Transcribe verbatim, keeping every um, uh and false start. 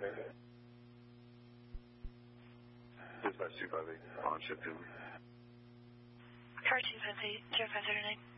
Dispatch two five eight, on ship two. Car two five eight, zero five zero nine.